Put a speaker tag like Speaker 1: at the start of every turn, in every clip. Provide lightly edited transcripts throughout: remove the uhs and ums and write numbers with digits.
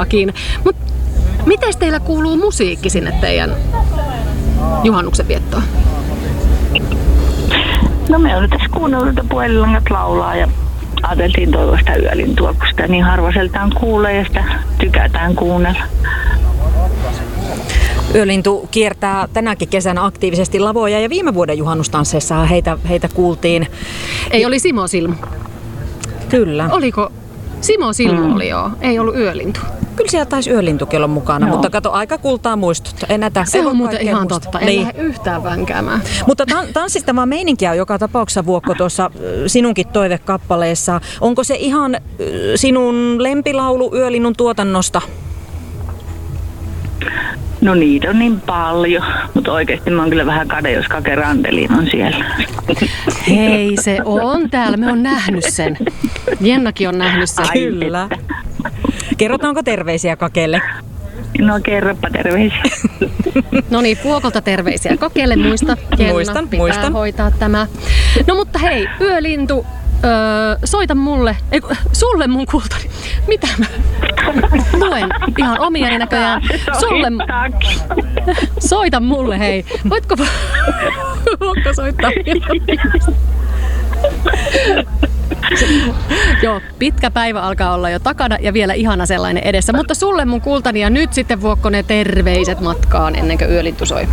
Speaker 1: todellakin. Mut miten teillä kuuluu musiikki sinne teidän juhannuksen viettoon?
Speaker 2: No me on tässä kuunnellut, että puhelinlangat laulaa ja ajateltiin toivoa sitä yölintua, kun sitä niin harvaseltaan kuulee ja sitä tykätään kuunnella.
Speaker 3: Yölintu kiertää tänäkin kesänä aktiivisesti lavoja ja viime vuoden juhannustansseissa heitä kuultiin.
Speaker 1: Ei, oli Simo Silmu.
Speaker 3: Kyllä.
Speaker 1: Oliko? Simo Silmu oli joo, ei ollut Yölintu.
Speaker 3: Kyllä siellä taisi Yölintukin olla mukana, mutta kato, aika kultaa muistut.
Speaker 1: Se on muuten ihan totta, en lähde yhtään vänkäämään.
Speaker 3: Mutta tanssistavaa meininkiä on joka tapauksessa, Vuokko, tuossa sinunkin toivekappaleessa. Onko se ihan sinun lempilaulu Yölinnun tuotannosta?
Speaker 2: No niitä on niin paljon, mutta oikeasti mä oon kyllä vähän kade, jos Kake Randelin on siellä.
Speaker 1: Hei, se on täällä, me on nähnyt sen. Jennakin on nähnyt sen.
Speaker 3: Kyllä. Kerrotaanko terveisiä Kakelle?
Speaker 2: No kerropa terveisiä.
Speaker 1: No niin, Vuokolta terveisiä Kakelle, muista. Jenna, pitää hoitaa tämä. No mutta hei, Yölintu, soita mulle, sulle mun kultani. Mitä mä luen ihan omiani näköjään. Sulle, soita mulle, hei. Voitko soittaa? Joo, pitkä päivä alkaa olla jo takana ja vielä ihana sellainen edessä. Mutta sulle mun kultani ja nyt sitten Vuokko ne terveiset matkaan ennen kuin Yölintu soi.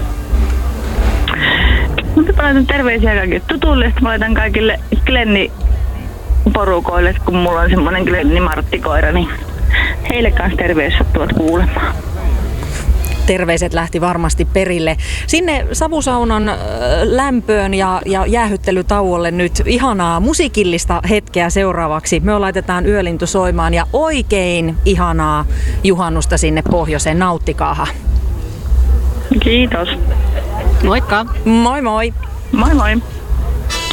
Speaker 2: Mutta mä laitan terveisiä kaikille tutuille, mä laitan kaikille Glenni-porukoille, kun mulla on semmonen Glenni-marttikoira, niin heille kanssa terveisiä sattuvat kuulemaan.
Speaker 3: Terveiset lähti varmasti perille. Sinne savusaunan lämpöön ja jäähyttelytauolle nyt ihanaa musiikillista hetkeä seuraavaksi. Me laitetaan Yölintu soimaan ja oikein ihanaa juhannusta sinne pohjoiseen. Nauttikaaha.
Speaker 2: Kiitos.
Speaker 1: Moikka.
Speaker 3: Moi moi.
Speaker 2: Moi moi.